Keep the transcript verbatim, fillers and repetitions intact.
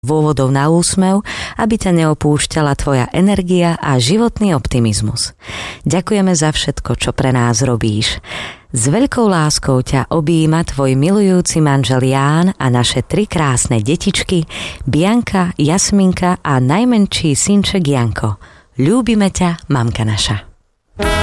dôvodov na úsmev, aby ťa neopúšťala tvoja energia a životný optimizmus. Ďakujeme za všetko, čo pre nás robíš. S veľkou láskou ťa objíma tvoj milujúci manžel Ján a naše tri krásne detičky Bianka, Jasminka a najmenší synček Janko. Ľúbime ťa, mamka naša.